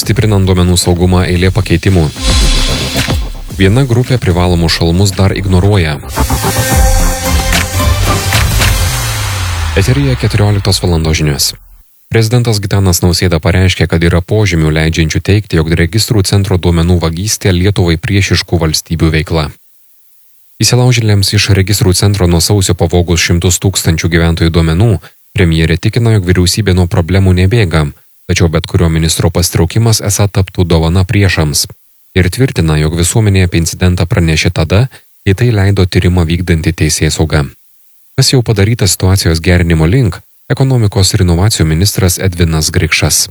Stiprinant duomenų saugumą eilė pakeitimų. Viena grupė privalomų šalmus dar ignoruoja. Eteryje 14 valandos žinios. Prezidentas Gitanas Nausėda pareiškė, kad yra požymių leidžiančių teigti, jog registrų centro duomenų vagystė Lietuvai priešiškų valstybių veikla. Įsilaužėliams iš registrų centro nuo sausio pavogus 100 000 gyventojų duomenų, premjerė tikina, jog vyriausybė nuo problemų nebėga, tačiau bet kurio ministro pasitraukimas esą taptų dovana priešams. Ir tvirtina, jog visuomenė apie incidentą pranešė tada, kai tai leido tyrimą vykdanti teisėsauga. Kas jau padaryta situacijos gerinimo link, ekonomikos ir inovacijų ministras Edvinas Grikšas.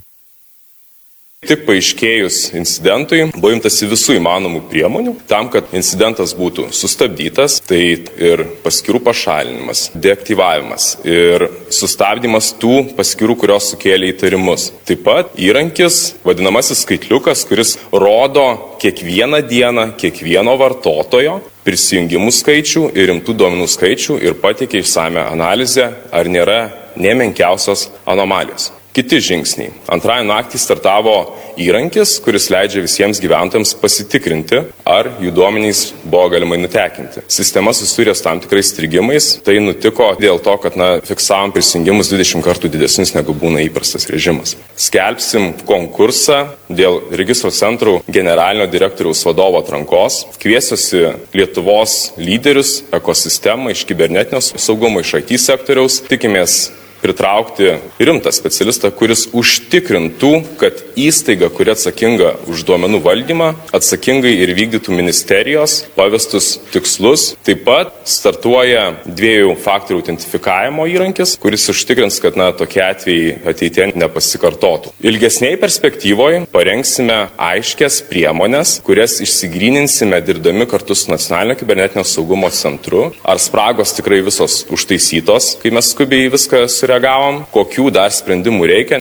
Tik paaiškėjus incidentui buvo imtasi visų įmanomų priemonių tam, kad incidentas būtų sustabdytas, tai ir paskyrų pašalinimas, deaktyvavimas ir sustabdymas tų paskyrų, kurios sukėlė įtarimus. Taip pat įrankis, vadinamasis skaitliukas, kuris rodo kiekvieną dieną, kiekvieno vartotojo prisijungimų skaičių ir rimtų duomenų skaičių ir pateikia išsame analizę, ar nėra nė menkiausios anomalijos. Kiti žingsniai. Antrąją naktį startavo įrankis, kuris leidžia visiems gyventojams pasitikrinti, ar jų duomenys buvo galimai nutekinti. Sistema susidūrė su tam tikrais strigimais. Tai nutiko dėl to, kad fiksavom prisijungimus 20 kartų didesnius negu būna įprastas režimas. Skelbsim konkursą dėl registro centrų generalinio direktoriaus vadovo atrankos. Kviesiuosi Lietuvos lyderius, ekosistemą iš kibernetinio saugumo, iš IT sektoriaus. Tikimės pritraukti rimtą specialistą, kuris užtikrintų, kad įstaiga, kuri atsakinga už duomenų valdymą, atsakingai ir vykdytų ministerijos pavestus tikslus. Taip pat startuoja 2 faktorių autentifikavimo įrankis, kuris užtikrins, kad tokie atvejai ateityje nepasikartotų. Ilgesniai perspektyvoje parengsime aiškias priemonės, kurias išsigryninsime dirbdami kartu su Nacionalinio kibernetinio saugumo centru. Ar spragos tikrai visos užtaisytos, kai mes skubiai viską sureagavom, kokių dar sprendimų reikia.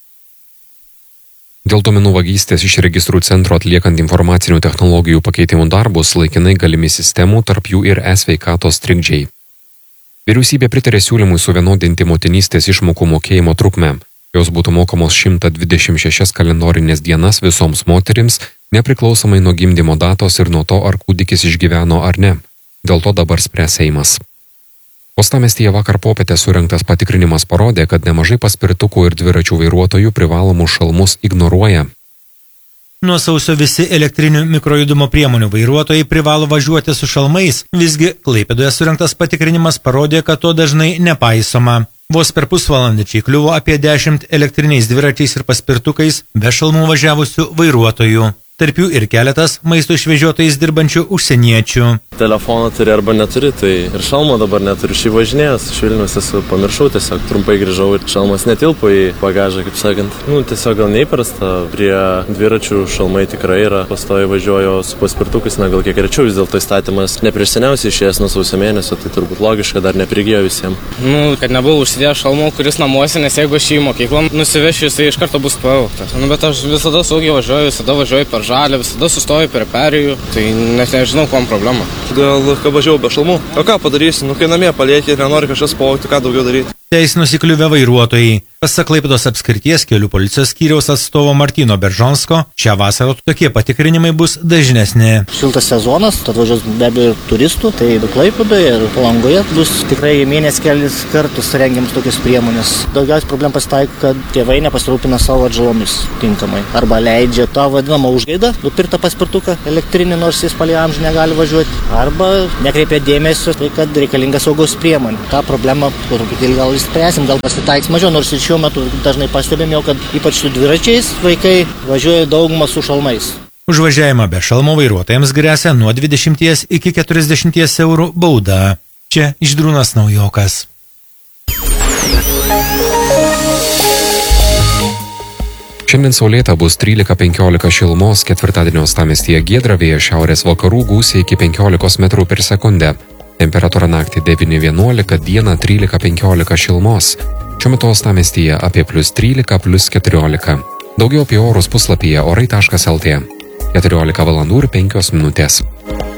Dėl duomenų vagystės iš registrų centro atliekant informacinių technologijų pakeitimų darbus laikinai galimi sistemų, tarp jų ir e-sveikatos trikdžiai. Vyriausybė pritarė siūlymui suvienodinti motinystės išmokų mokėjimo trukmę. Jos būtų mokamos 126 kalendorinės dienas visoms moterims, nepriklausomai nuo gimdymo datos ir nuo to, ar kūdikis išgyveno ar ne. Dėl to dabar spręs Seimas. Uostamiestyje vakar popietę surengtas patikrinimas parodė, kad nemažai paspirtukų ir dviračių vairuotojų privalomus šalmus ignoruoja. Nuo sausio visi elektrinių mikrojudumo priemonių vairuotojai privalo važiuoti su šalmais, visgi Klaipėdoje surengtas patikrinimas parodė, kad to dažnai nepaisoma. Vos per pusvalandį čia įkliuvo apie 10 elektriniais dviračiais ir paspirtukais be šalmų važiavusių vairuotojų. Tarp jų ir keletas maisto išvežiotojais dirbančių užsieniečių. Telefoną turi arba neturi, tai ir šalmo dabar neturiu. Šį važinėjęs, iš Vilniaus esu pamiršau, tiesiog trumpai grįžau ir šalmas netilpo į bagažą, kaip sakant. Tiesiog gal neįprasta, prie dviračių šalmai tikrai yra. Pastoviai važiuoju su paspirtukais, gal kiek rečiau, vis dėlto įstatymas ne prieš seniausiai išėjęs nuo sausio mėnesio, tai turbūt logiška, dar neprigijo visiems. Kad nebuvau užsidėjęs šalmų, kuris namuose, nes jeigu aš į mokyklą nusivešiu, jisai iš karto bus pavogtas. Bet aš visada saugiai važiuoju, visada važiuoju per žalę, visada sustoju prie perėjų, tai net nežinau, kuom problema. Dėl, kad važiavau be šalmų. O ką padarysi? Kai namie palieki ir nenori kažkas pavogti, ką daugiau daryti? Teisinosi kliuvę vairuotojai. Pasak Klaipėdos apskrities kelių policijos skyriaus atstovo Martino Beržonsko, šią vasarą tokie patikrinimai bus dažnesni. Šiltas sezonas, atvažiuos be abejo turistų, tai Klaipėdoje ir Palangoje bus tikrai mėnesį kelis kartus rengiamas tokios priemonės. Daugiausiai problem pasitaiko, kad tėvai nepasirūpina savo atžalomis tinkamai. Arba leidžia tą vadinamą užgaidą, nupirktą paspirtuką elektrinį, nors jis palei amžių negali važiuoti. Arba nekreipia dėmesio, tai kad reikalinga saugos priemonė. Ta problema truputėlį gal išspręsim, gal pasitaiks mažiau, nors ir šiuo metu dažnai pastebėjome, kad ypač su dviračiais vaikai važiuoja daugumą su šalmais. Už važiavimą be šalmo vairuotojams gresia nuo 20 iki 40 eurų bauda. Čia Žydrūnas Naujokas. Šiandien saulėta bus 13-15 šilumos, ketvirtadienio uostamiestyje giedra, vėjas šiaurės vakarų gūsiai iki 15 metrų per sekundę. Temperatūra naktį 9-11, dieną 13-15 šilumos. Šiuo metu uostamiestyje apie +13, +14. Daugiau apie orus puslapyje orai.lt. 14 valandų ir 5 minutės.